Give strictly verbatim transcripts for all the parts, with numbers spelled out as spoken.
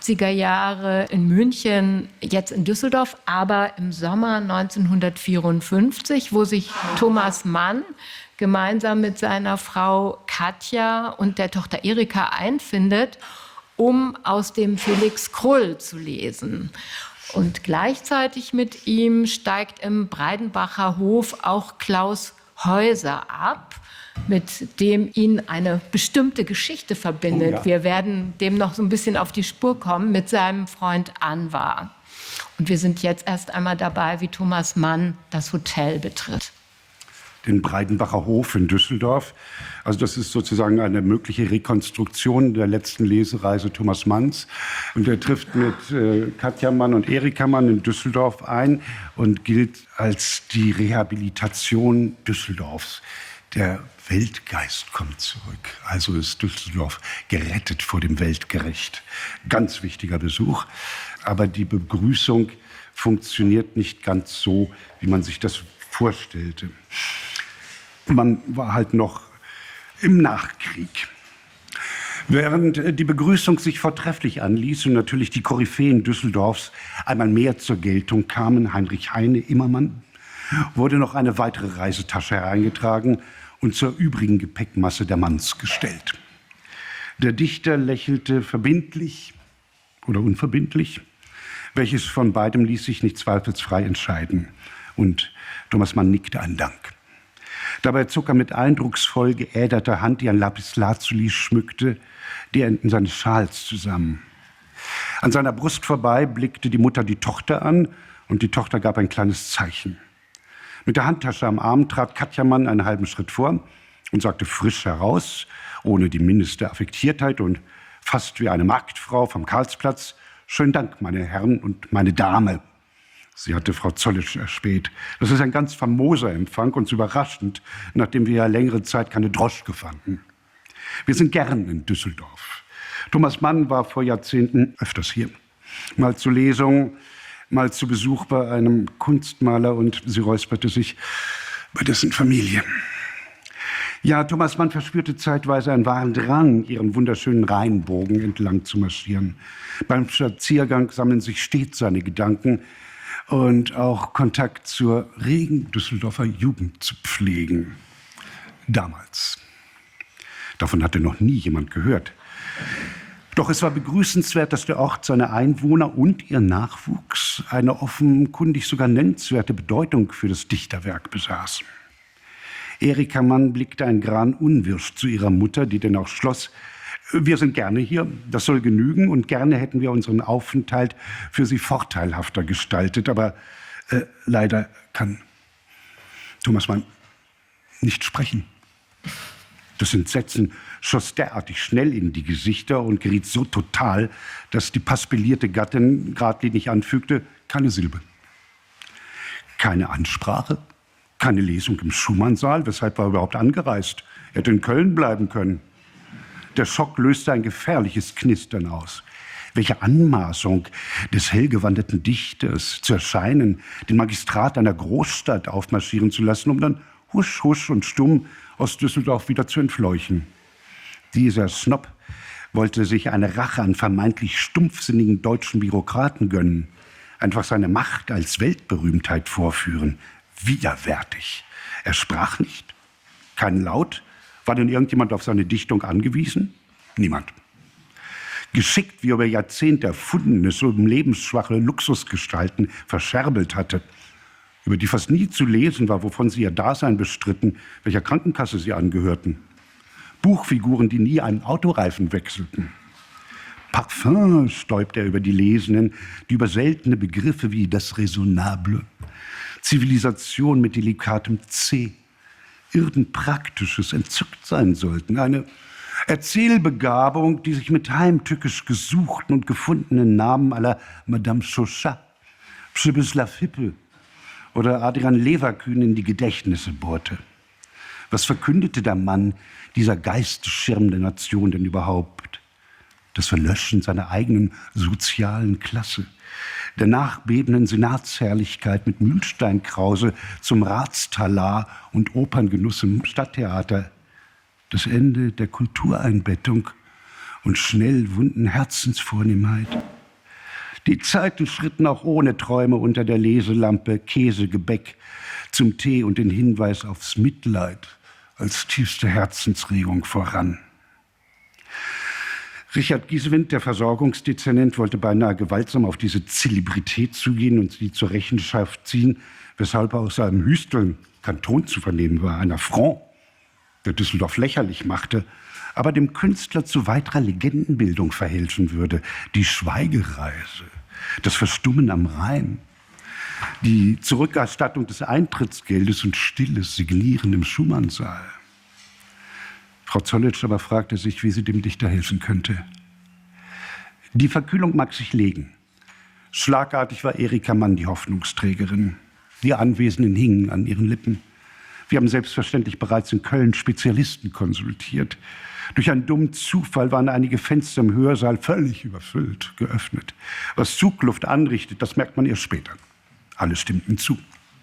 achtziger Jahre in München, jetzt in Düsseldorf, aber im Sommer neunzehnhundertvierundfünfzig, wo sich Thomas Mann gemeinsam mit seiner Frau Katja und der Tochter Erika einfindet, um aus dem Felix Krull zu lesen. Und gleichzeitig mit ihm steigt im Breidenbacher Hof auch Klaus Häuser ab, mit dem ihn eine bestimmte Geschichte verbindet. Oh ja. Wir werden dem noch so ein bisschen auf die Spur kommen mit seinem Freund Anwar. Und wir sind jetzt erst einmal dabei, wie Thomas Mann das Hotel betritt. Den Breidenbacher Hof in Düsseldorf. Also das ist sozusagen eine mögliche Rekonstruktion der letzten Lesereise Thomas Manns. Und er trifft mit äh, Katja Mann und Erika Mann in Düsseldorf ein und gilt als die Rehabilitation Düsseldorfs. Der Weltgeist kommt zurück. Also ist Düsseldorf gerettet vor dem Weltgericht. Ganz wichtiger Besuch. Aber die Begrüßung funktioniert nicht ganz so, wie man sich das vorstellte. Man war halt noch im Nachkrieg. Während die Begrüßung sich vortrefflich anließ und natürlich die Koryphäen Düsseldorfs einmal mehr zur Geltung kamen, Heinrich Heine, Immermann, wurde noch eine weitere Reisetasche hereingetragen und zur übrigen Gepäckmasse der Manns gestellt. Der Dichter lächelte verbindlich oder unverbindlich. Welches von beidem ließ sich nicht zweifelsfrei entscheiden. Und Thomas Mann nickte einen Dank. Dabei zog er mit eindrucksvoll geäderter Hand, die ein Lapislazuli schmückte, die Enden seines Schals zusammen. An seiner Brust vorbei blickte die Mutter die Tochter an und die Tochter gab ein kleines Zeichen. Mit der Handtasche am Arm trat Katja Mann einen halben Schritt vor und sagte frisch heraus, ohne die mindeste Affektiertheit und fast wie eine Marktfrau vom Karlsplatz: Schönen Dank, meine Herren und meine Dame. Sie hatte Frau Zollitsch erspäht. Das ist ein ganz famoser Empfang und überraschend, nachdem wir ja längere Zeit keine Droschke fanden. Wir sind gern in Düsseldorf. Thomas Mann war vor Jahrzehnten öfters hier. Mal zur Lesung, mal zu Besuch bei einem Kunstmaler und sie räusperte sich bei dessen Familie. Ja, Thomas Mann verspürte zeitweise einen wahren Drang, ihren wunderschönen Rheinbogen entlang zu marschieren. Beim Spaziergang sammeln sich stets seine Gedanken und auch Kontakt zur regen Düsseldorfer Jugend zu pflegen. Damals. Davon hatte noch nie jemand gehört. Doch es war begrüßenswert, dass der Ort, seine Einwohner und ihr Nachwuchs eine offenkundig sogar nennenswerte Bedeutung für das Dichterwerk besaß. Erika Mann blickte ein Gran unwirsch zu ihrer Mutter, die denn auch schloss: Wir sind gerne hier, das soll genügen, und gerne hätten wir unseren Aufenthalt für Sie vorteilhafter gestaltet. Aber äh, leider kann Thomas Mann nicht sprechen. Das Entsetzen schoss derartig schnell in die Gesichter und geriet so total, dass die paspellierte Gattin geradlinig anfügte: Keine Silbe. Keine Ansprache, keine Lesung im Schumannsaal. Weshalb war er überhaupt angereist? Er hätte in Köln bleiben können. Der Schock löste ein gefährliches Knistern aus. Welche Anmaßung des hellgewanderten Dichters, zu erscheinen, den Magistrat einer Großstadt aufmarschieren zu lassen, um dann husch, husch und stumm aus Düsseldorf wieder zu entfleuchen. Dieser Snob wollte sich eine Rache an vermeintlich stumpfsinnigen deutschen Bürokraten gönnen, einfach seine Macht als Weltberühmtheit vorführen. Widerwärtig. Er sprach nicht, kein Laut. War denn irgendjemand auf seine Dichtung angewiesen? Niemand. Geschickt, wie er über Jahrzehnte erfundenes, so lebensschwache Luxusgestalten verscherbelt hatte, über die fast nie zu lesen war, wovon sie ihr Dasein bestritten, welcher Krankenkasse sie angehörten. Buchfiguren, die nie einen Autoreifen wechselten. Parfum stäubt er über die Lesenden, die über seltene Begriffe wie das Raisonnable, Zivilisation mit delikatem C, irgend Praktisches entzückt sein sollten. Eine Erzählbegabung, die sich mit heimtückisch gesuchten und gefundenen Namen à la Madame Chauchat, Přibyslav Hippe oder Adrian Leverkühn in die Gedächtnisse bohrte. Was verkündete der Mann dieser Geistesschirm der Nation denn überhaupt? Das Verlöschen seiner eigenen sozialen Klasse, der nachbebenden Senatsherrlichkeit mit Mühlsteinkrause zum Ratstalar und Operngenuss im Stadttheater, das Ende der Kultureinbettung und schnell wunden Herzensvornehmheit. Die Zeiten schritten auch ohne Träume unter der Leselampe, Käse, Gebäck zum Tee und den Hinweis aufs Mitleid als tiefste Herzensregung voran. Richard Giesewind, der Versorgungsdezernent, wollte beinahe gewaltsam auf diese Zelebrität zugehen und sie zur Rechenschaft ziehen, weshalb aus seinem Hüsteln Kanton zu vernehmen war, ein Affront, der Düsseldorf lächerlich machte, aber dem Künstler zu weiterer Legendenbildung verhelfen würde. Die Schweigereise, das Verstummen am Rhein, die Zurückerstattung des Eintrittsgeldes und stilles Signieren im Schumannsaal. Frau Zollitsch aber fragte sich, wie sie dem Dichter helfen könnte. Die Verkühlung mag sich legen. Schlagartig war Erika Mann die Hoffnungsträgerin. Die Anwesenden hingen an ihren Lippen. Wir haben selbstverständlich bereits in Köln Spezialisten konsultiert. Durch einen dummen Zufall waren einige Fenster im Hörsaal völlig überfüllt, geöffnet. Was Zugluft anrichtet, das merkt man erst später. Alle stimmten zu.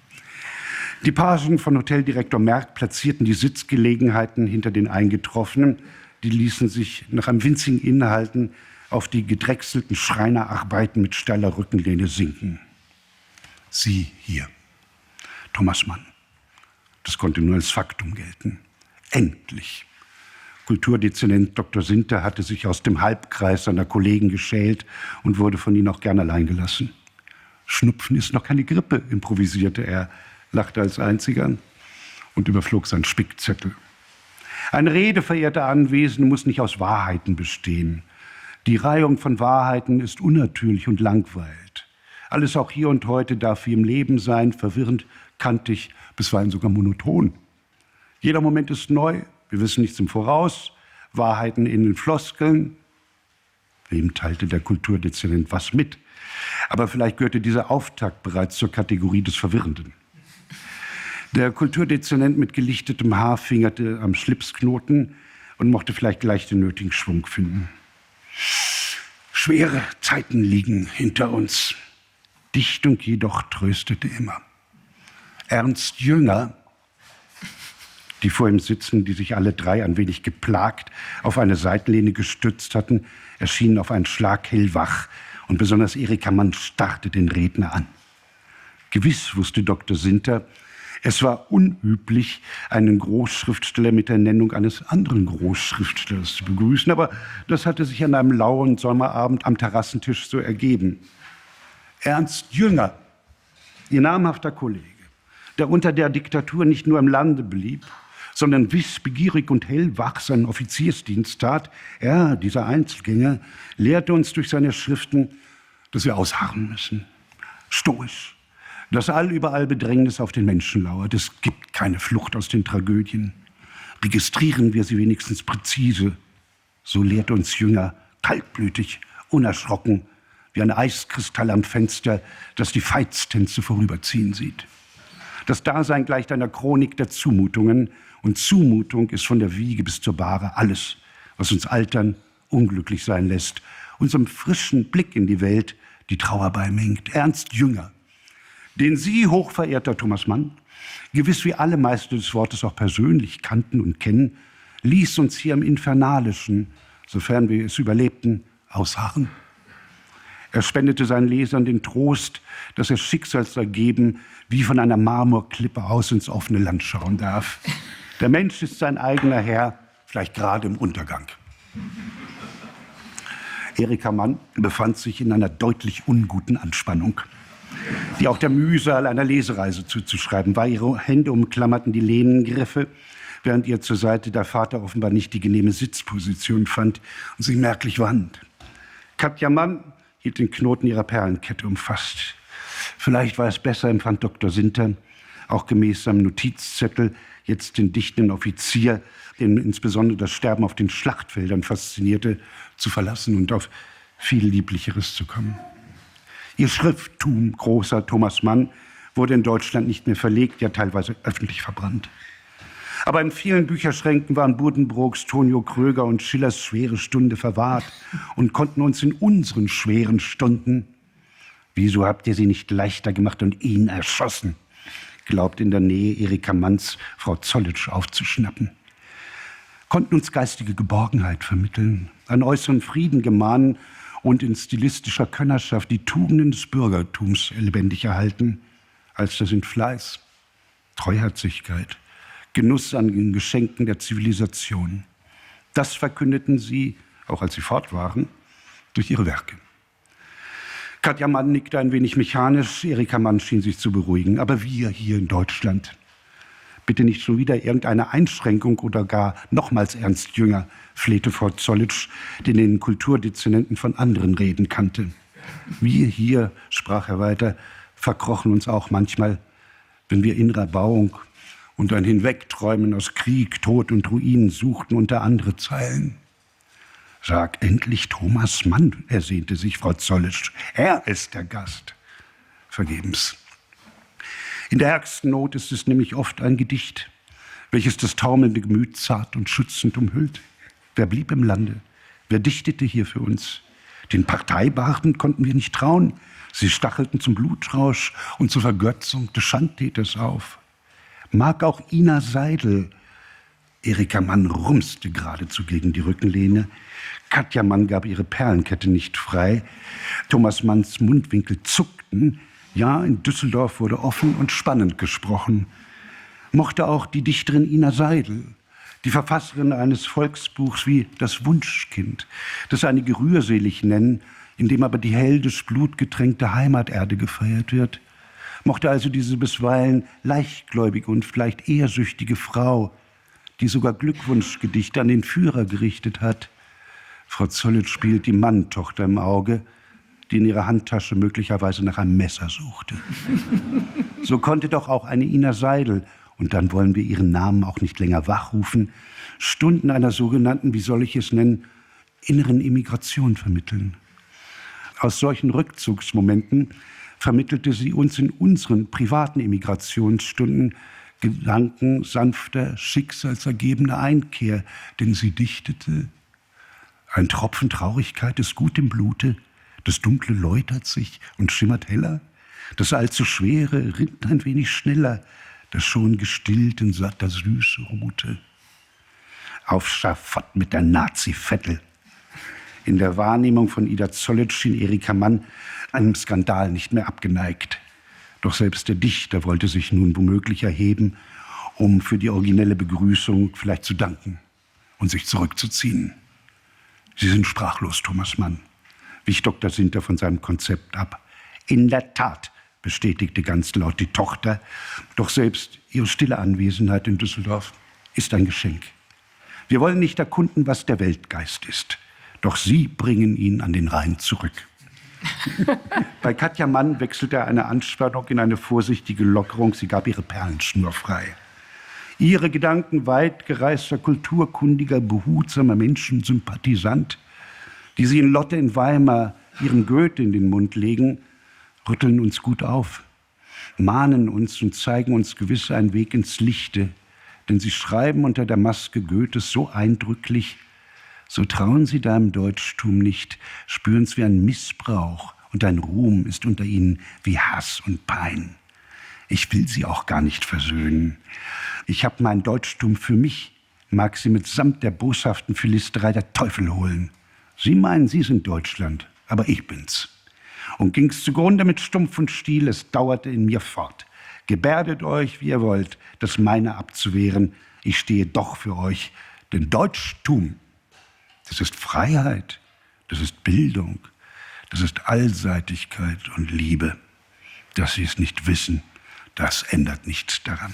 Die Pagen von Hoteldirektor Merck platzierten die Sitzgelegenheiten hinter den Eingetroffenen. Die ließen sich nach einem winzigen Innehalten auf die gedrechselten Schreinerarbeiten mit steiler Rückenlehne sinken. Sie hier, Thomas Mann. Das konnte nur als Faktum gelten. Endlich. Kulturdezernent Doktor Sinter hatte sich aus dem Halbkreis seiner Kollegen geschält und wurde von ihnen auch gern allein gelassen. Schnupfen ist noch keine Grippe, improvisierte er, lachte als Einziger und überflog seinen Spickzettel. Eine Rede, verehrte Anwesende, muss nicht aus Wahrheiten bestehen. Die Reihung von Wahrheiten ist unnatürlich und langweilt. Alles auch hier und heute darf wie im Leben sein, verwirrend, kantig, bisweilen sogar monoton. Jeder Moment ist neu, wir wissen nichts im Voraus, Wahrheiten in den Floskeln. Wem teilte der Kulturdezernent was mit? Aber vielleicht gehörte dieser Auftakt bereits zur Kategorie des Verwirrenden. Der Kulturdezernent mit gelichtetem Haar fingerte am Schlipsknoten und mochte vielleicht gleich den nötigen Schwung finden. Schwere Zeiten liegen hinter uns. Dichtung jedoch tröstete immer. Ernst Jünger, die vor ihm sitzen, die sich alle drei ein wenig geplagt auf eine Seitenlehne gestützt hatten, erschienen auf einen Schlag hellwach und besonders Erika Mann starrte den Redner an. Gewiss, wusste Doktor Sinter, es war unüblich, einen Großschriftsteller mit der Nennung eines anderen Großschriftstellers zu begrüßen, aber das hatte sich an einem lauen Sommerabend am Terrassentisch so ergeben. Ernst Jünger, ihr namhafter Kollege, der unter der Diktatur nicht nur im Lande blieb, sondern wissbegierig und hellwach seinen Offiziersdienst tat, er, dieser Einzelgänger, lehrte uns durch seine Schriften, dass wir ausharren müssen, stoisch, dass allüberall Bedrängnis auf den Menschen lauert. Es gibt keine Flucht aus den Tragödien. Registrieren wir sie wenigstens präzise. So lehrt uns Jünger, kaltblütig, unerschrocken, wie ein Eiskristall am Fenster, das die Veitstänze vorüberziehen sieht. Das Dasein gleicht einer Chronik der Zumutungen. Und Zumutung ist von der Wiege bis zur Bahre alles, was uns altern, unglücklich sein lässt, unserem frischen Blick in die Welt die Trauer beimengt. Ernst Jünger, den Sie, hochverehrter Thomas Mann, gewiss wie alle Meister des Wortes auch persönlich kannten und kennen, ließ uns hier im Infernalischen, sofern wir es überlebten, ausharren. Er spendete seinen Lesern den Trost, dass er schicksalsergeben wie von einer Marmorklippe aus ins offene Land schauen darf. Der Mensch ist sein eigener Herr, vielleicht gerade im Untergang. Erika Mann befand sich in einer deutlich unguten Anspannung, die auch der Mühsal einer Lesereise zuzuschreiben war. Ihre Hände umklammerten die Lehnengriffe, während ihr zur Seite der Vater offenbar nicht die genehme Sitzposition fand und sich merklich wand. Katja Mann hielt den Knoten ihrer Perlenkette umfasst. Vielleicht war es besser, empfand Doktor Sinter, auch gemäß seinem Notizzettel, jetzt den dichtenden Offizier, den insbesondere das Sterben auf den Schlachtfeldern faszinierte, zu verlassen und auf viel Lieblicheres zu kommen. Ihr Schrifttum, großer Thomas Mann, wurde in Deutschland nicht mehr verlegt, ja teilweise öffentlich verbrannt. Aber in vielen Bücherschränken waren Buddenbrooks, Tonio Kröger und Schillers Schwere Stunde verwahrt und konnten uns in unseren schweren Stunden, wieso habt ihr sie nicht leichter gemacht und ihn erschossen, glaubt in der Nähe Erika Manns Frau Zollitsch aufzuschnappen, konnten uns geistige Geborgenheit vermitteln, einen äußeren Frieden gemahnen und in stilistischer Könnerschaft die Tugenden des Bürgertums lebendig erhalten, als das in Fleiß, Treuherzigkeit, Genuss an den Geschenken der Zivilisation. Das verkündeten sie, auch als sie fort waren, durch ihre Werke. Katja Mann nickte ein wenig mechanisch, Erika Mann schien sich zu beruhigen. Aber wir hier in Deutschland, bitte nicht schon wieder irgendeine Einschränkung oder gar nochmals Ernst Jünger, flehte Frau Zollitsch, die den Kulturdezernenten von anderen Reden kannte. Wir hier, sprach er weiter, verkrochen uns auch manchmal, wenn wir innere Erbauung und ein Hinwegträumen aus Krieg, Tod und Ruinen suchten, unter andere Zeilen. Sag endlich Thomas Mann, ersehnte sich Frau Zollitsch. Er ist der Gast. Vergebens. In der ärgsten Not ist es nämlich oft ein Gedicht, welches das taumelnde Gemüt zart und schützend umhüllt. Wer blieb im Lande? Wer dichtete hier für uns? Den Parteibarden konnten wir nicht trauen. Sie stachelten zum Blutrausch und zur Vergötzung des Schandtäters auf. Mag auch Ina Seidel. Erika Mann rumste geradezu gegen die Rückenlehne. Katja Mann gab ihre Perlenkette nicht frei. Thomas Manns Mundwinkel zuckten. Ja, in Düsseldorf wurde offen und spannend gesprochen. Mochte auch die Dichterin Ina Seidel, die Verfasserin eines Volksbuchs wie Das Wunschkind, das einige rührselig nennen, in dem aber die heldisch blutgetränkte Heimaterde gefeiert wird, mochte also diese bisweilen leichtgläubige und vielleicht ehrsüchtige Frau, die sogar Glückwunschgedichte an den Führer gerichtet hat. Frau Zollitsch spielt die Manntochter im Auge, die in ihrer Handtasche möglicherweise nach einem Messer suchte. So konnte doch auch eine Ina Seidel, und dann wollen wir ihren Namen auch nicht länger wachrufen, Stunden einer sogenannten, wie soll ich es nennen, inneren Immigration vermitteln. Aus solchen Rückzugsmomenten vermittelte sie uns in unseren privaten Immigrationsstunden Gedanken sanfter, schicksalsergebener Einkehr, denn sie dichtete: Ein Tropfen Traurigkeit ist gut im Blute, das Dunkle läutert sich und schimmert heller, das allzu Schwere rinnt ein wenig schneller, das schon gestillt in satter Süße ruhte. Auf Schafott mit der Nazi-Vettel. In der Wahrnehmung von Ida Zollitsch schien Erika Mann einem Skandal nicht mehr abgeneigt. Doch selbst der Dichter wollte sich nun womöglich erheben, um für die originelle Begrüßung vielleicht zu danken und sich zurückzuziehen. Sie sind sprachlos, Thomas Mann, wich Doktor Sinter von seinem Konzept ab. In der Tat, bestätigte ganz laut die Tochter, doch selbst ihre stille Anwesenheit in Düsseldorf ist ein Geschenk. Wir wollen nicht erkunden, was der Weltgeist ist, doch Sie bringen ihn an den Rhein zurück. Bei Katja Mann wechselte eine Anspannung in eine vorsichtige Lockerung. Sie gab ihre Perlenschnur frei. Ihre Gedanken weit gereister, kulturkundiger, behutsamer Menschensympathisant, die sie in Lotte in Weimar ihren Goethe in den Mund legen, rütteln uns gut auf, mahnen uns und zeigen uns gewiss einen Weg ins Lichte, denn sie schreiben unter der Maske Goethes so eindrücklich: So trauen sie deinem Deutschtum nicht, spüren's wie ein Missbrauch, und dein Ruhm ist unter ihnen wie Hass und Pein. Ich will sie auch gar nicht versöhnen. Ich hab mein Deutschtum für mich, mag sie mitsamt der boshaften Philisterei der Teufel holen. Sie meinen, sie sind Deutschland, aber ich bin's. Und ging's zugrunde mit Stumpf und Stiel, es dauerte in mir fort. Gebärdet euch, wie ihr wollt, das meine abzuwehren. Ich stehe doch für euch, denn Deutschtum, das ist Freiheit, das ist Bildung, das ist Allseitigkeit und Liebe. Dass Sie es nicht wissen, das ändert nichts daran.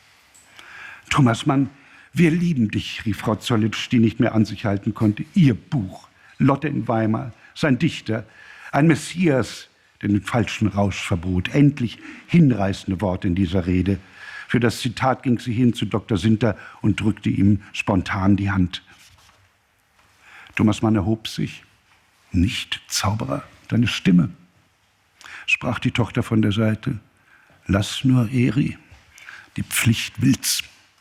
Thomas Mann, wir lieben dich, rief Frau Zollitsch, die nicht mehr an sich halten konnte. Ihr Buch, Lotte in Weimar, sein Dichter, ein Messias, der den falschen Rausch verbot. Endlich hinreißende Worte in dieser Rede. Für das Zitat ging sie hin zu Doktor Sinter und drückte ihm spontan die Hand. Thomas Mann erhob sich. Nicht, Zauberer, deine Stimme, sprach die Tochter von der Seite. Lass nur, Eri, die Pflicht will's.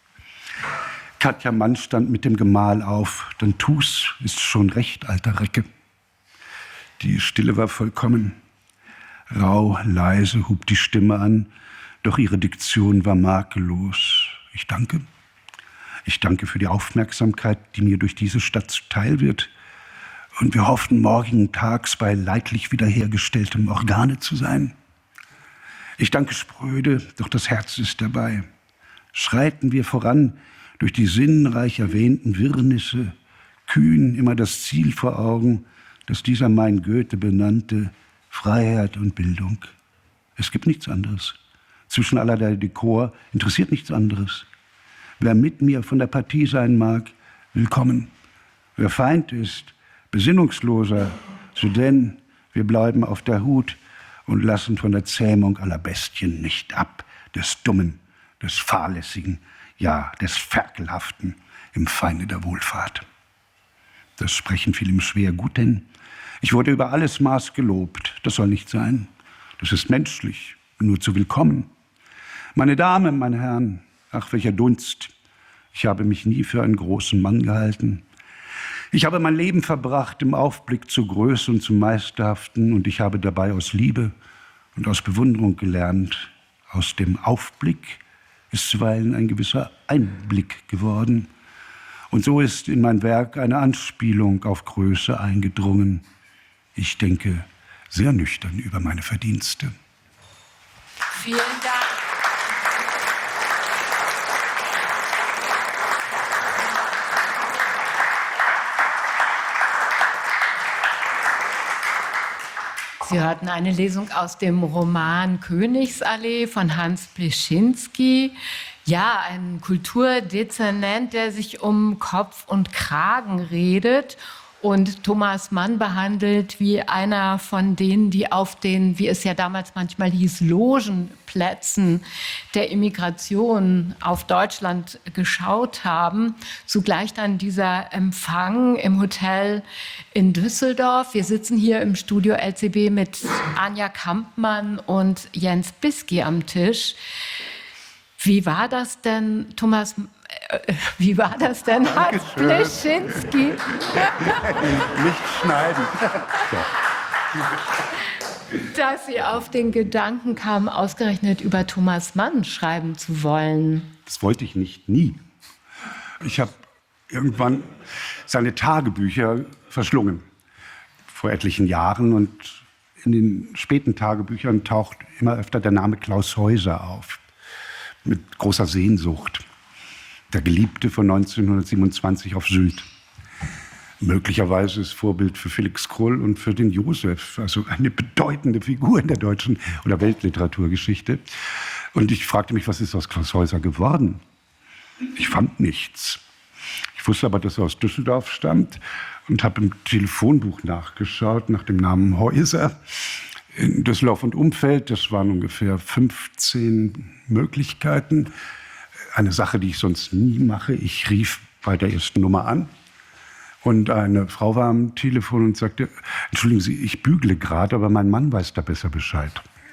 Katja Mann stand mit dem Gemahl auf. Dann tu's, ist schon recht, alter Recke. Die Stille war vollkommen. Rau, leise hub die Stimme an, doch ihre Diktion war makellos. Ich danke. Ich danke für die Aufmerksamkeit, die mir durch diese Stadt zuteil wird. Und wir hofften, morgigen Tags bei leidlich wiederhergestelltem Organe zu sein. Ich danke spröde, doch das Herz ist dabei. Schreiten wir voran durch die sinnreich erwähnten Wirrnisse, kühn immer das Ziel vor Augen, das dieser mein Goethe benannte, Freiheit und Bildung. Es gibt nichts anderes. Zwischen allerlei Dekor interessiert nichts anderes. Wer mit mir von der Partie sein mag, willkommen. Wer Feind ist, besinnungsloser, so denn wir bleiben auf der Hut und lassen von der Zähmung aller Bestien nicht ab, des Dummen, des Fahrlässigen, ja, des Ferkelhaften im Feinde der Wohlfahrt. Das Sprechen fiel ihm schwer, gut denn ich wurde über alles Maß gelobt. Das soll nicht sein. Das ist menschlich, nur zu willkommen. Meine Damen, meine Herren, ach, welcher Dunst. Ich habe mich nie für einen großen Mann gehalten. Ich habe mein Leben verbracht im Aufblick zur Größe und zum Meisterhaften und ich habe dabei aus Liebe und aus Bewunderung gelernt. Aus dem Aufblick ist zuweilen ein gewisser Einblick geworden. Und so ist in mein Werk eine Anspielung auf Größe eingedrungen. Ich denke sehr nüchtern über meine Verdienste. Vielen Dank. Sie hörten eine Lesung aus dem Roman Königsallee von Hans Pleschinski. Ja, ein Kulturdezernent, der sich um Kopf und Kragen redet und Thomas Mann behandelt wie einer von denen, die auf den, wie es ja damals manchmal hieß, Logenplätzen der Immigration auf Deutschland geschaut haben. Zugleich dann dieser Empfang im Hotel in Düsseldorf. Wir sitzen hier im Studio L C B mit Anja Kampmann und Jens Bisky am Tisch. Wie war das denn, Thomas, äh, wie war das denn, Hans Pleschinski? Nicht schneiden. Dass Sie auf den Gedanken kamen, ausgerechnet über Thomas Mann schreiben zu wollen. Das wollte ich nicht, nie. Ich habe irgendwann seine Tagebücher verschlungen, vor etlichen Jahren. Und in den späten Tagebüchern taucht immer öfter der Name Klaus Heuser auf. Mit großer Sehnsucht. Der Geliebte von neunzehnhundertsiebenundzwanzig auf Sylt. Möglicherweise ist Vorbild für Felix Krull und für den Josef. Also eine bedeutende Figur in der deutschen oder Weltliteraturgeschichte. Und ich fragte mich, was ist aus Klaus Heuser geworden? Ich fand nichts. Ich wusste aber, dass er aus Düsseldorf stammt und habe im Telefonbuch nachgeschaut nach dem Namen Heuser. In Düsseldorf und Umfeld, das waren ungefähr fünfzehn Möglichkeiten. Eine Sache, die ich sonst nie mache. Ich rief bei der ersten Nummer an und eine Frau war am Telefon und sagte, entschuldigen Sie, ich bügle gerade, aber mein Mann weiß da besser Bescheid.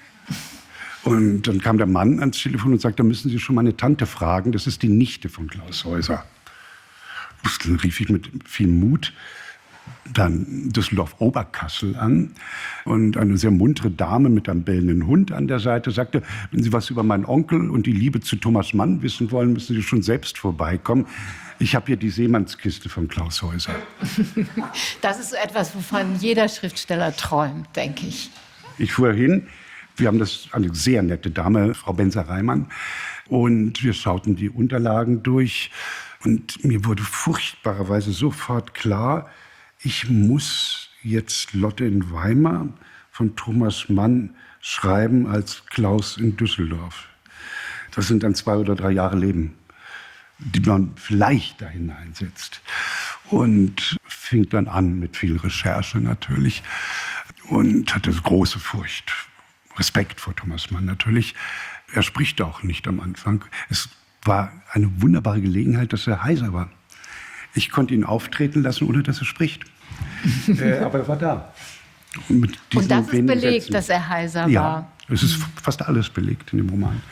Und dann kam der Mann ans Telefon und sagte, da müssen Sie schon meine Tante fragen, das ist die Nichte von Klaus Heuser. Dann rief ich mit viel Mut dann Düsseldorf-Oberkassel an und eine sehr muntere Dame mit einem bellenden Hund an der Seite sagte, wenn Sie was über meinen Onkel und die Liebe zu Thomas Mann wissen wollen, müssen Sie schon selbst vorbeikommen. Ich habe hier die Seemannskiste von Klaus Heuser. Das ist so etwas, wovon jeder Schriftsteller träumt, denke ich. Ich fuhr hin, wir haben das, eine sehr nette Dame, Frau Benzer-Reimann, und wir schauten die Unterlagen durch und mir wurde furchtbarerweise sofort klar, ich muss jetzt Lotte in Weimar von Thomas Mann schreiben als Klaus in Düsseldorf. Das sind dann zwei oder drei Jahre Leben, die man vielleicht da hineinsetzt. Und fing dann an mit viel Recherche natürlich und hatte große Furcht, Respekt vor Thomas Mann natürlich. Er spricht auch nicht am Anfang. Es war eine wunderbare Gelegenheit, dass er heiser war. Ich konnte ihn auftreten lassen, ohne dass er spricht. äh, aber er war da. Mit Und das ist belegt, Sätzen. Dass er heiser ja, war. Ja, es ist fast alles belegt in dem Roman.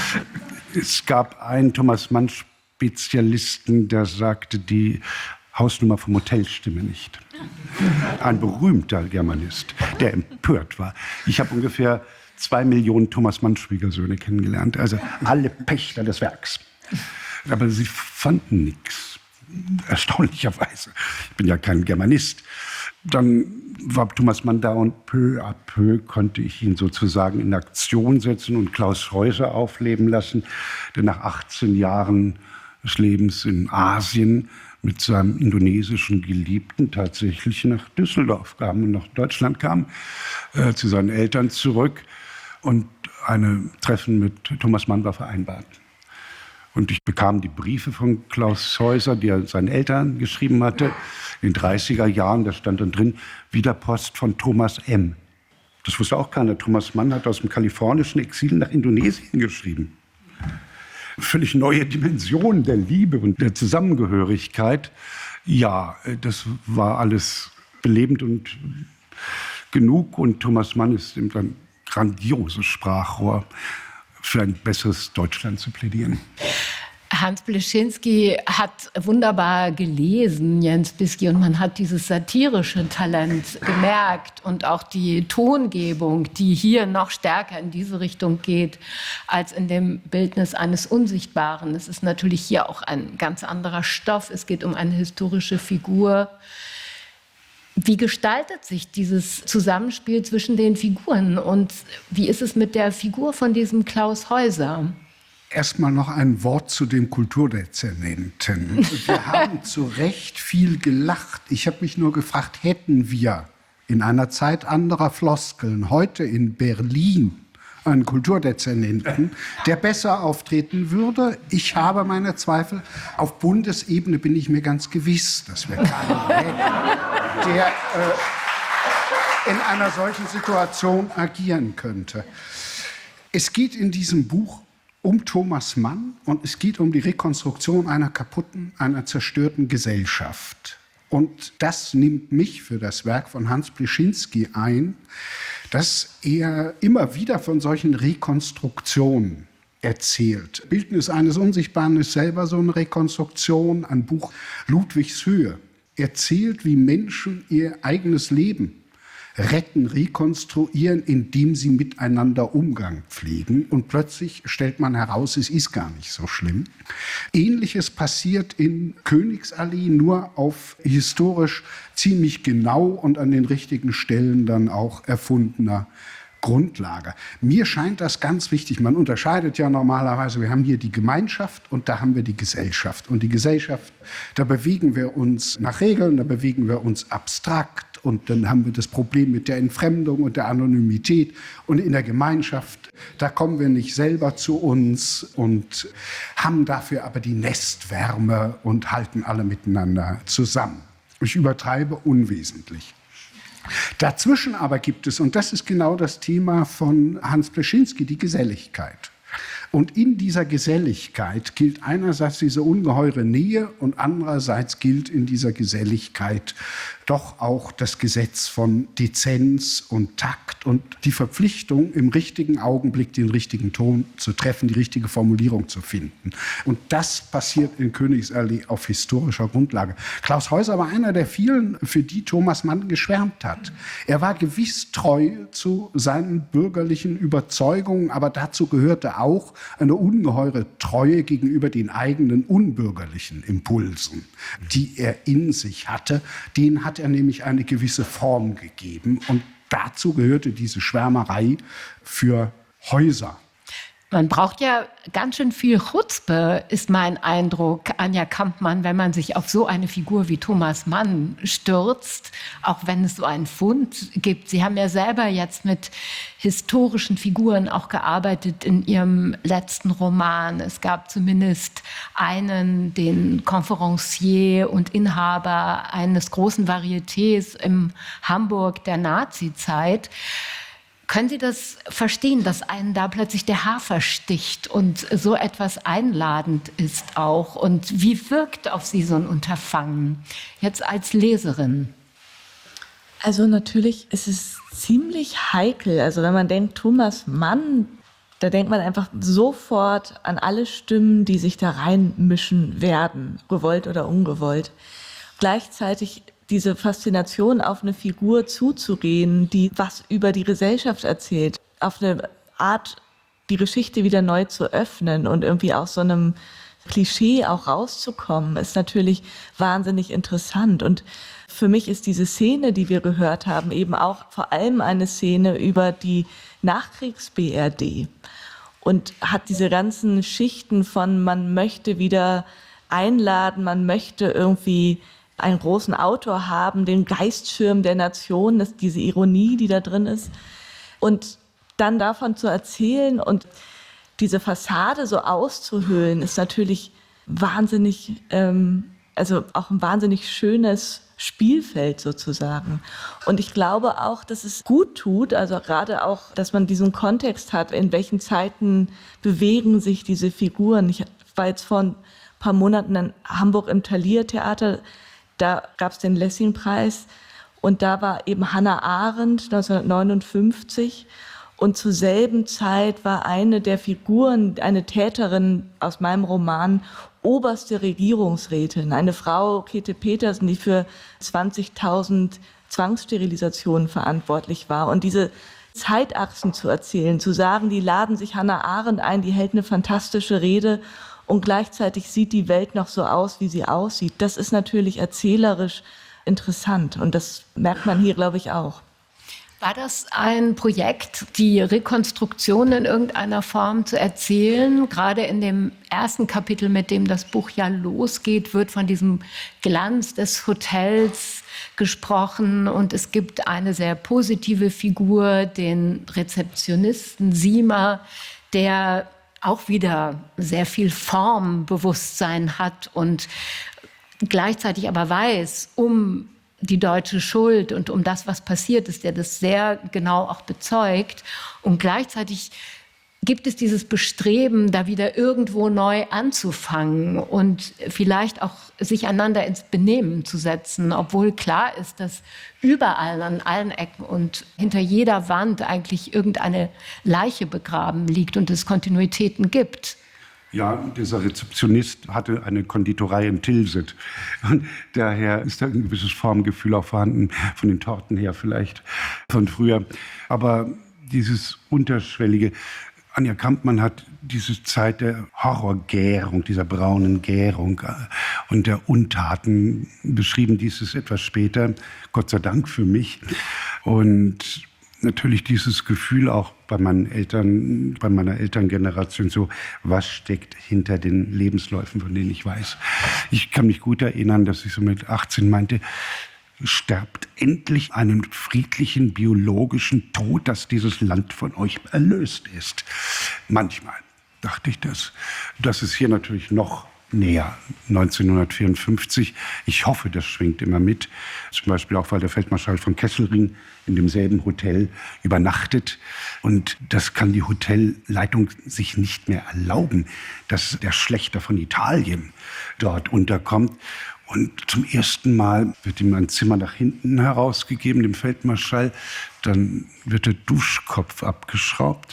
Es gab einen Thomas Mann-Spezialisten, der sagte, die Hausnummer vom Hotel stimme nicht. Ein berühmter Germanist, der empört war. Ich habe ungefähr zwei Millionen Thomas Mann-Schwiegersöhne kennengelernt, also alle Pächter des Werks. Aber sie fanden nichts. Erstaunlicherweise. Ich bin ja kein Germanist. dann war Thomas Mann da und peu à peu konnte ich ihn sozusagen in Aktion setzen und Klaus Heuser aufleben lassen, der nach achtzehn Jahren des Lebens in Asien mit seinem indonesischen Geliebten tatsächlich nach Düsseldorf kam und nach Deutschland kam, äh, zu seinen Eltern zurück. Und ein Treffen mit Thomas Mann war vereinbart. Und ich bekam die Briefe von Klaus Heuser, die er seinen Eltern geschrieben hatte, in den dreißiger Jahren, da stand dann drin, wieder Post von Thomas M. Das wusste auch keiner. Thomas Mann hat aus dem kalifornischen Exil nach Indonesien geschrieben. Völlig neue Dimensionen der Liebe und der Zusammengehörigkeit. Ja, das war alles belebend und genug. Und Thomas Mann ist eben ein grandioses Sprachrohr für ein besseres Deutschland zu plädieren. Hans Bleschinski hat wunderbar gelesen, Jens Bisky, und man hat dieses satirische Talent gemerkt und auch die Tongebung, die hier noch stärker in diese Richtung geht als in dem Bildnis eines Unsichtbaren. Es ist natürlich hier auch ein ganz anderer Stoff. Es geht um eine historische Figur. Wie gestaltet sich dieses Zusammenspiel zwischen den Figuren und wie ist es mit der Figur von diesem Klaus Heuser? Erstmal noch ein Wort zu dem Kulturdezernenten. Wir haben zu Recht viel gelacht. Ich habe mich nur gefragt, hätten wir in einer Zeit anderer Floskeln heute in Berlin einen Kulturdezernenten, der besser auftreten würde? Ich habe meine Zweifel. Auf Bundesebene bin ich mir ganz gewiss, dass wir keinen hätten, der äh, in einer solchen Situation agieren könnte. Es geht in diesem Buch um Thomas Mann und es geht um die Rekonstruktion einer kaputten, einer zerstörten Gesellschaft. Und das nimmt mich für das Werk von Hans Bleschinski ein, dass er immer wieder von solchen Rekonstruktionen erzählt. Bildnis eines Unsichtbaren ist selber so eine Rekonstruktion. Ein Buch Ludwigs Höhe erzählt, wie Menschen ihr eigenes Leben retten, rekonstruieren, indem sie miteinander Umgang pflegen. Und plötzlich stellt man heraus, es ist gar nicht so schlimm. Ähnliches passiert in Königsallee, nur auf historisch ziemlich genau und an den richtigen Stellen dann auch erfundener Grundlage. Mir scheint das ganz wichtig. Man unterscheidet ja normalerweise, wir haben hier die Gemeinschaft und da haben wir die Gesellschaft. Und die Gesellschaft, da bewegen wir uns nach Regeln, da bewegen wir uns abstrakt. Und dann haben wir das Problem mit der Entfremdung und der Anonymität. Und in der Gemeinschaft, da kommen wir nicht selber zu uns und haben dafür aber die Nestwärme und halten alle miteinander zusammen. Ich übertreibe unwesentlich. Dazwischen aber gibt es, und das ist genau das Thema von Hans Bleschinski, die Geselligkeit. Und in dieser Geselligkeit gilt einerseits diese ungeheure Nähe und andererseits gilt in dieser Geselligkeit doch auch das Gesetz von Dezenz und Takt und die Verpflichtung, im richtigen Augenblick den richtigen Ton zu treffen, die richtige Formulierung zu finden. Und das passiert in Königsallee auf historischer Grundlage. Klaus Heuser war einer der vielen, für die Thomas Mann geschwärmt hat. Er war gewiss treu zu seinen bürgerlichen Überzeugungen, aber dazu gehörte auch eine ungeheure Treue gegenüber den eigenen unbürgerlichen Impulsen, die er in sich hatte. Den hat er nämlich eine gewisse Form gegeben. Und dazu gehörte diese Schwärmerei für Heuser. Man braucht ja ganz schön viel Chutzpe, ist mein Eindruck, Anja Kampmann, wenn man sich auf so eine Figur wie Thomas Mann stürzt, auch wenn es so einen Fund gibt. Sie haben ja selber jetzt mit historischen Figuren auch gearbeitet in Ihrem letzten Roman. Es gab zumindest einen, den Conferencier und Inhaber eines großen Varietés im Hamburg der Nazizeit. Können Sie das verstehen, dass einen da plötzlich der Hafer sticht und so etwas einladend ist auch? Und wie wirkt auf Sie so ein Unterfangen, jetzt als Leserin? Also natürlich ist es ziemlich heikel. Also wenn man denkt, Thomas Mann, da denkt man einfach sofort an alle Stimmen, die sich da reinmischen werden, gewollt oder ungewollt. Gleichzeitig diese Faszination, auf eine Figur zuzugehen, die was über die Gesellschaft erzählt, auf eine Art, die Geschichte wieder neu zu öffnen und irgendwie aus so einem Klischee auch rauszukommen, ist natürlich wahnsinnig interessant. Und für mich ist diese Szene, die wir gehört haben, eben auch vor allem eine Szene über die Nachkriegs-B R D und hat diese ganzen Schichten von man möchte wieder einladen, man möchte irgendwie einen großen Autor haben, den Geistschirm der Nation, das ist diese Ironie, die da drin ist. Und dann davon zu erzählen und diese Fassade so auszuhöhlen, ist natürlich wahnsinnig, ähm, also auch ein wahnsinnig schönes Spielfeld sozusagen. Und ich glaube auch, dass es gut tut, also gerade auch, dass man diesen Kontext hat, in welchen Zeiten bewegen sich diese Figuren. Ich war jetzt vor ein paar Monaten in Hamburg im Thalia Theater, da gab es den Lessing-Preis und da war eben Hannah Arendt neunzehnhundertneunundfünfzig und zur selben Zeit war eine der Figuren, eine Täterin aus meinem Roman, oberste Regierungsrätin, eine Frau, Käthe Petersen, die für zwanzigtausend Zwangssterilisationen verantwortlich war. Und diese Zeitachsen zu erzählen, zu sagen, die laden sich Hannah Arendt ein, die hält eine fantastische Rede und gleichzeitig sieht die Welt noch so aus, wie sie aussieht, das ist natürlich erzählerisch interessant. Und das merkt man hier, glaube ich, auch. War das ein Projekt, die Rekonstruktion in irgendeiner Form zu erzählen? Gerade in dem ersten Kapitel, mit dem das Buch ja losgeht, wird von diesem Glanz des Hotels gesprochen und es gibt eine sehr positive Figur, den Rezeptionisten Sima, der auch wieder sehr viel Formbewusstsein hat und gleichzeitig aber weiß, um die deutsche Schuld und um das, was passiert ist, der das sehr genau auch bezeugt. Und gleichzeitig gibt es dieses Bestreben, da wieder irgendwo neu anzufangen und vielleicht auch sich einander ins Benehmen zu setzen, obwohl klar ist, dass überall an allen Ecken und hinter jeder Wand eigentlich irgendeine Leiche begraben liegt und es Kontinuitäten gibt. Ja, dieser Rezeptionist hatte eine Konditorei in Tilsit. Und daher ist da ein gewisses Formgefühl auch vorhanden, von den Torten her vielleicht, von früher. Aber dieses Unterschwellige, Anja Kampmann hat diese Zeit der Horrorgärung, dieser braunen Gärung und der Untaten beschrieben, dieses etwas später, Gott sei Dank für mich. Und natürlich dieses Gefühl auch bei meinen Eltern, bei meiner Elterngeneration so, was steckt hinter den Lebensläufen, von denen ich weiß. Ich kann mich gut erinnern, dass ich so mit achtzehn meinte, sterbt endlich einen friedlichen biologischen Tod, dass dieses Land von euch erlöst ist. Manchmal dachte ich das. Das ist hier natürlich noch näher, neunzehnhundertvierundfünfzig. Ich hoffe, das schwingt immer mit. Zum Beispiel auch, weil der Feldmarschall von Kesselring in demselben Hotel übernachtet. Und das kann die Hotelleitung sich nicht mehr erlauben, dass der Schlächter von Italien dort unterkommt. Und zum ersten Mal wird ihm ein Zimmer nach hinten herausgegeben, dem Feldmarschall. Dann wird der Duschkopf abgeschraubt.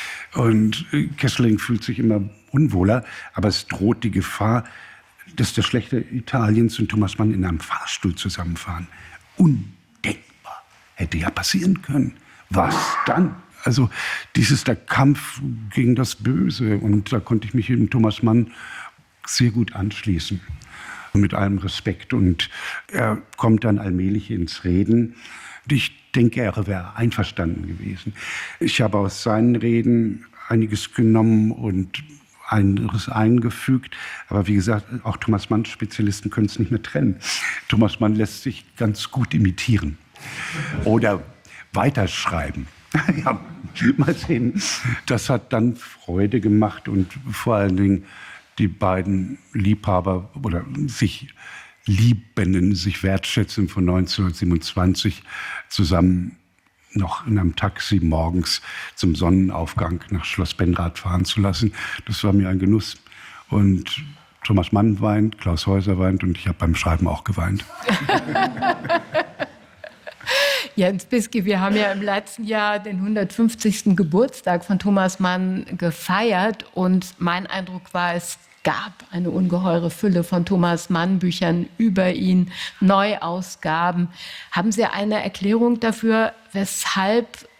Und Kesselring fühlt sich immer unwohler, aber es droht die Gefahr, dass der Schlächter Italiens und Thomas Mann in einem Fahrstuhl zusammenfahren. Undenkbar. Hätte ja passieren können. Was dann? Also dieses der Kampf gegen das Böse. Und da konnte ich mich eben Thomas Mann sehr gut anschließen. Mit allem Respekt. Und er kommt dann allmählich ins Reden. Ich denke, er wäre einverstanden gewesen. Ich habe aus seinen Reden einiges genommen und anderes eingefügt. Aber wie gesagt, auch Thomas Mann-Spezialisten können es nicht mehr trennen. Thomas Mann lässt sich ganz gut imitieren oder weiterschreiben. Ja, mal sehen. Das hat dann Freude gemacht und vor allen Dingen die beiden Liebhaber oder sich Liebenden, sich wertschätzen von neunzehnhundertsiebenundzwanzig zusammen noch in einem Taxi morgens zum Sonnenaufgang nach Schloss Benrath fahren zu lassen. Das war mir ein Genuss. Und Thomas Mann weint, Klaus Häuser weint und ich habe beim Schreiben auch geweint. Jens Bisky, wir haben ja im letzten Jahr den hundertfünfzigsten Geburtstag von Thomas Mann gefeiert und mein Eindruck war, es gab eine ungeheure Fülle von Thomas Mann Büchern über ihn, Neuausgaben. Haben Sie eine Erklärung dafür, weshalb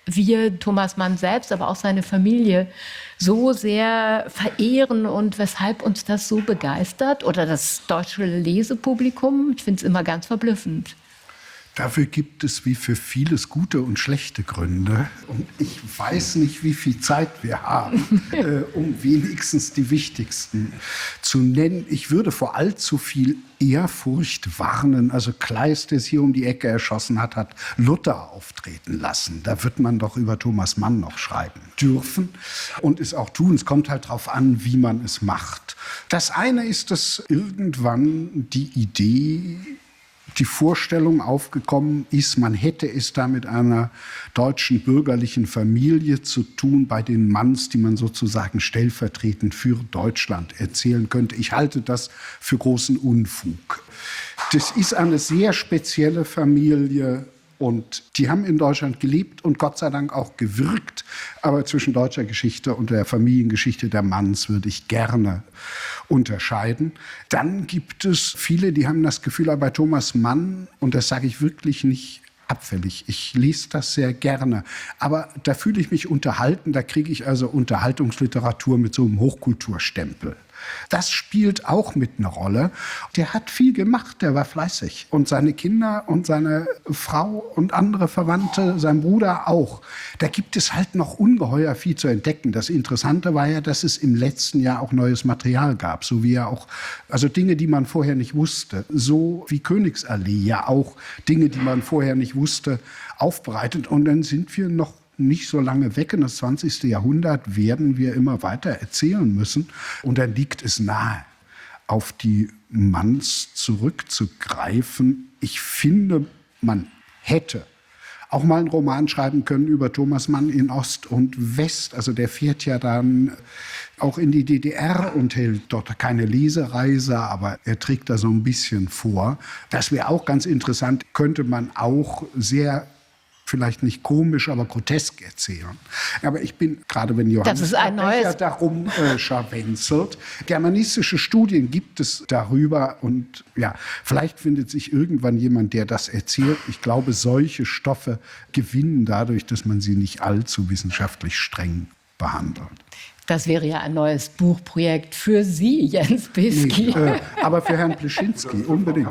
wir Thomas Mann selbst, aber auch seine Familie so sehr verehren und weshalb uns das so begeistert? Oder das deutsche Lesepublikum? Ich finde es immer ganz verblüffend. Dafür gibt es wie für vieles gute und schlechte Gründe. Und ich weiß nicht, wie viel Zeit wir haben, äh, um wenigstens die wichtigsten zu nennen. Ich würde vor allzu viel Ehrfurcht warnen. Also Kleist, der es hier um die Ecke erschossen hat, hat Luther auftreten lassen. Da wird man doch über Thomas Mann noch schreiben dürfen und es auch tun. Es kommt halt darauf an, wie man es macht. Das eine ist, dass irgendwann die Idee, die Vorstellung aufgekommen ist, man hätte es da mit einer deutschen bürgerlichen Familie zu tun, bei den Manns, die man sozusagen stellvertretend für Deutschland erzählen könnte. Ich halte das für großen Unfug. Das ist eine sehr spezielle Familie und die haben in Deutschland gelebt und Gott sei Dank auch gewirkt. Aber zwischen deutscher Geschichte und der Familiengeschichte der Manns würde ich gerne unterscheiden. Dann gibt es viele, die haben das Gefühl, aber bei Thomas Mann, und das sage ich wirklich nicht abfällig, ich lese das sehr gerne, aber da fühle ich mich unterhalten, da kriege ich also Unterhaltungsliteratur mit so einem Hochkulturstempel. Das spielt auch mit einer Rolle. Der hat viel gemacht, der war fleißig. Und seine Kinder und seine Frau und andere Verwandte, sein Bruder auch. Da gibt es halt noch ungeheuer viel zu entdecken. Das Interessante war ja, dass es im letzten Jahr auch neues Material gab. So wie ja auch, also Dinge, die man vorher nicht wusste. So wie Königsallee ja auch Dinge, die man vorher nicht wusste, aufbereitet. Und dann sind wir noch nicht so lange weg. In das zwanzigste Jahrhundert werden wir immer weiter erzählen müssen. Und dann liegt es nahe, auf die Manns zurückzugreifen. Ich finde, man hätte auch mal einen Roman schreiben können über Thomas Mann in Ost und West. Also der fährt ja dann auch in die D D R und hält dort keine Lesereise, aber er trägt da so ein bisschen vor. Das wäre auch ganz interessant. Könnte man auch sehr, vielleicht nicht komisch, aber grotesk erzählen. Aber ich bin, gerade wenn Johannes das ist ein neues darum äh, scharwenzelt, germanistische Studien gibt es darüber und ja, vielleicht findet sich irgendwann jemand, der das erzählt. Ich glaube, solche Stoffe gewinnen dadurch, dass man sie nicht allzu wissenschaftlich streng behandelt. Das wäre ja ein neues Buchprojekt für Sie, Jens Bisky. Nee, äh, aber für Herrn Pleschinski unbedingt.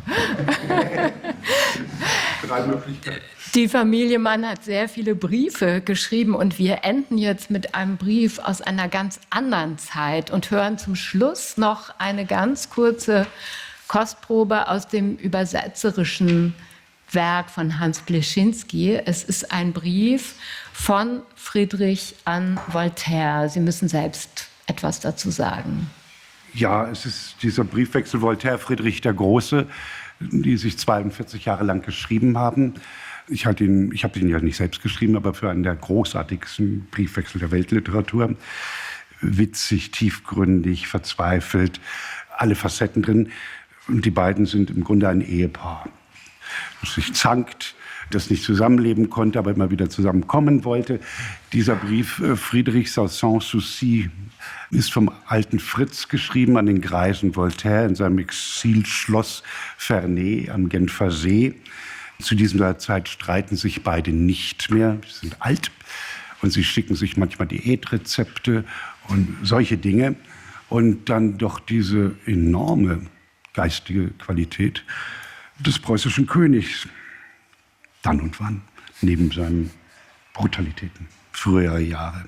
Drei Möglichkeiten. Die Familie Mann hat sehr viele Briefe geschrieben und wir enden jetzt mit einem Brief aus einer ganz anderen Zeit und hören zum Schluss noch eine ganz kurze Kostprobe aus dem übersetzerischen Werk von Hans Pleschinski. Es ist ein Brief von Friedrich an Voltaire. Sie müssen selbst etwas dazu sagen. Ja, es ist dieser Briefwechsel Voltaire-Friedrich der Große, die sich zweiundvierzig Jahre lang geschrieben haben. Ich halte ihn, ich habe ihn ja nicht selbst geschrieben, aber für einen der großartigsten Briefwechsel der Weltliteratur. Witzig, tiefgründig, verzweifelt, alle Facetten drin. Und die beiden sind im Grunde ein Ehepaar, das sich zankt, das nicht zusammenleben konnte, aber immer wieder zusammenkommen wollte. Dieser Brief äh, Friedrichs aus Sanssouci ist vom alten Fritz geschrieben an den greisen Voltaire in seinem Exilschloss Ferney am Genfer See. Zu dieser Zeit streiten sich beide nicht mehr, sie sind alt und sie schicken sich manchmal Diätrezepte und solche Dinge. Und dann doch diese enorme geistige Qualität des preußischen Königs, dann und wann, neben seinen Brutalitäten früherer Jahre.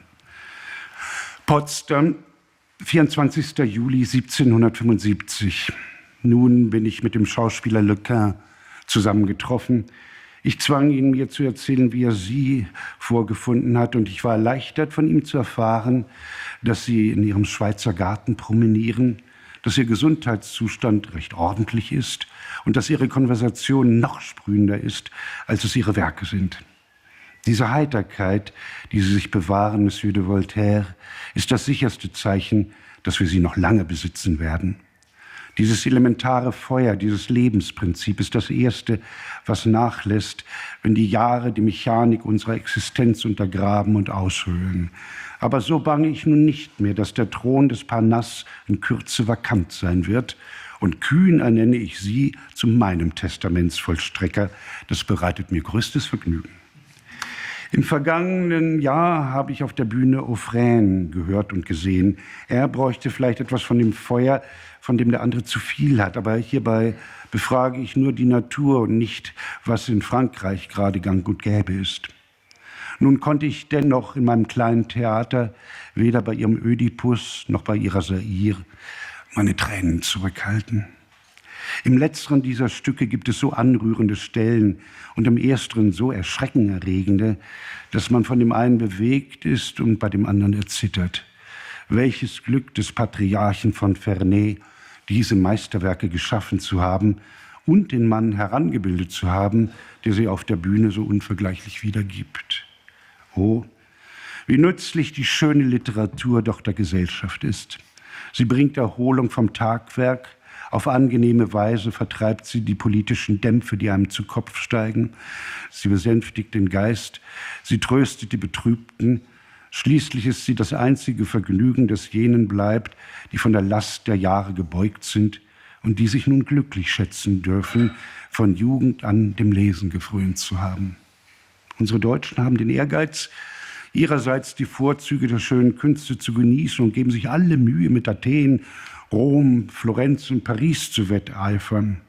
Potsdam, vierundzwanzigster Juli siebzehnhundertfünfundsiebzig. Nun bin ich mit dem Schauspieler Lequin zusammengetroffen. Ich zwang ihn, mir zu erzählen, wie er sie vorgefunden hat, und ich war erleichtert, von ihm zu erfahren, dass sie in ihrem Schweizer Garten promenieren, dass ihr Gesundheitszustand recht ordentlich ist und dass ihre Konversation noch sprühender ist, als es ihre Werke sind. Diese Heiterkeit, die sie sich bewahren, Monsieur de Voltaire, ist das sicherste Zeichen, dass wir sie noch lange besitzen werden. Dieses elementare Feuer, dieses Lebensprinzip ist das Erste, was nachlässt, wenn die Jahre die Mechanik unserer Existenz untergraben und aushöhlen. Aber so bange ich nun nicht mehr, dass der Thron des Parnasse in Kürze vakant sein wird, und kühn ernenne ich Sie zu meinem Testamentsvollstrecker. Das bereitet mir größtes Vergnügen. Im vergangenen Jahr habe ich auf der Bühne Aufrän gehört und gesehen. Er bräuchte vielleicht etwas von dem Feuer, von dem der andere zu viel hat. Aber hierbei befrage ich nur die Natur und nicht, was in Frankreich gerade gang und gäbe ist. Nun konnte ich dennoch in meinem kleinen Theater weder bei ihrem Ödipus noch bei ihrer Sair meine Tränen zurückhalten. Im letzteren dieser Stücke gibt es so anrührende Stellen und im ersteren so erschreckenerregende, dass man von dem einen bewegt ist und bei dem anderen erzittert. Welches Glück des Patriarchen von Ferney, diese Meisterwerke geschaffen zu haben und den Mann herangebildet zu haben, der sie auf der Bühne so unvergleichlich wiedergibt. Oh, wie nützlich die schöne Literatur doch der Gesellschaft ist. Sie bringt Erholung vom Tagwerk. Auf angenehme Weise vertreibt sie die politischen Dämpfe, die einem zu Kopf steigen. Sie besänftigt den Geist, sie tröstet die Betrübten. Schließlich ist sie das einzige Vergnügen, das jenen bleibt, die von der Last der Jahre gebeugt sind und die sich nun glücklich schätzen dürfen, von Jugend an dem Lesen gefrönt zu haben. Unsere Deutschen haben den Ehrgeiz, ihrerseits die Vorzüge der schönen Künste zu genießen und geben sich alle Mühe, mit Athen, Rom, Florenz und Paris zu wetteifern.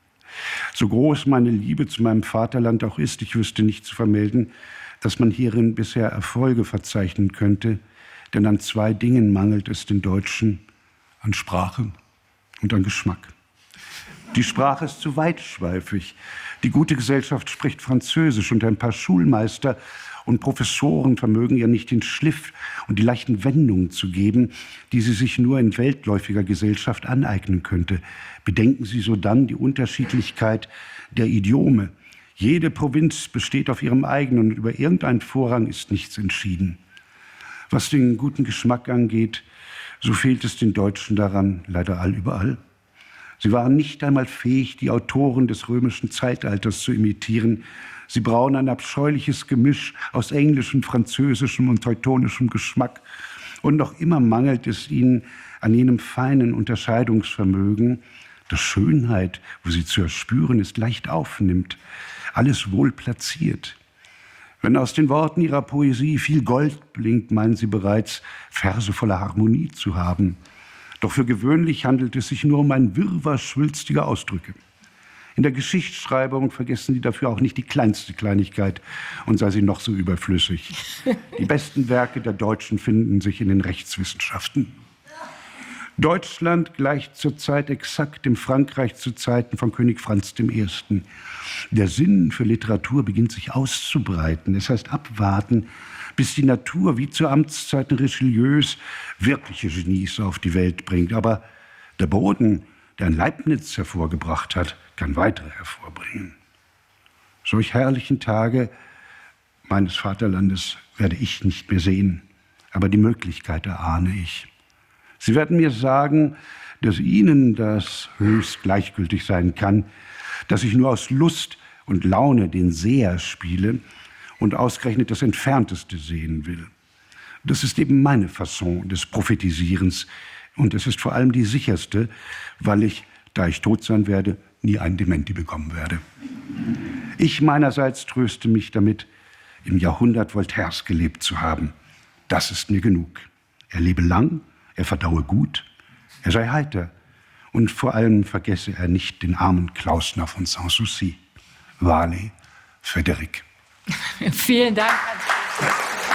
So groß meine Liebe zu meinem Vaterland auch ist, ich wüsste nicht zu vermelden, dass man hierin bisher Erfolge verzeichnen könnte, denn an zwei Dingen mangelt es den Deutschen, an Sprache und an Geschmack. Die Sprache ist zu weitschweifig. Die gute Gesellschaft spricht Französisch und ein paar Schulmeister und Professoren vermögen ihr nicht den Schliff und die leichten Wendungen zu geben, die sie sich nur in weltläufiger Gesellschaft aneignen könnte. Bedenken Sie sodann die Unterschiedlichkeit der Idiome. Jede Provinz besteht auf ihrem eigenen und über irgendeinen Vorrang ist nichts entschieden. Was den guten Geschmack angeht, so fehlt es den Deutschen daran leider allüberall. Sie waren nicht einmal fähig, die Autoren des römischen Zeitalters zu imitieren. Sie brauen ein abscheuliches Gemisch aus englischem, französischem und teutonischem Geschmack. Und noch immer mangelt es ihnen an jenem feinen Unterscheidungsvermögen, das Schönheit, wo sie zu erspüren ist, leicht aufnimmt. Alles wohl platziert. Wenn aus den Worten ihrer Poesie viel Gold blinkt, meinen sie bereits, Verse voller Harmonie zu haben. Doch für gewöhnlich handelt es sich nur um ein Wirrwarr schwülstiger Ausdrücke. In der Geschichtsschreibung vergessen sie dafür auch nicht die kleinste Kleinigkeit und sei sie noch so überflüssig. Die besten Werke der Deutschen finden sich in den Rechtswissenschaften. Deutschland gleicht zurzeit exakt dem Frankreich zu Zeiten von König Franz der Erste. Der Sinn für Literatur beginnt sich auszubreiten. Es heißt abwarten, bis die Natur wie zu Amtszeiten Richelieus wirkliche Genies auf die Welt bringt. Aber der Boden, der ein Leibniz hervorgebracht hat, kann weitere hervorbringen. Solch herrlichen Tage meines Vaterlandes werde ich nicht mehr sehen, aber die Möglichkeit erahne ich. Sie werden mir sagen, dass Ihnen das höchst gleichgültig sein kann, dass ich nur aus Lust und Laune den Seher spiele und ausgerechnet das Entfernteste sehen will. Das ist eben meine Fasson des Prophetisierens und es ist vor allem die sicherste, weil ich, da ich tot sein werde, nie ein Dementi bekommen werde. Ich meinerseits tröste mich damit, im Jahrhundert Voltaires gelebt zu haben. Das ist mir genug. Er lebe lang, er verdaue gut, er sei heiter und vor allem vergesse er nicht den armen Klausner von Sanssouci. Vale, Frédéric. Vielen Dank.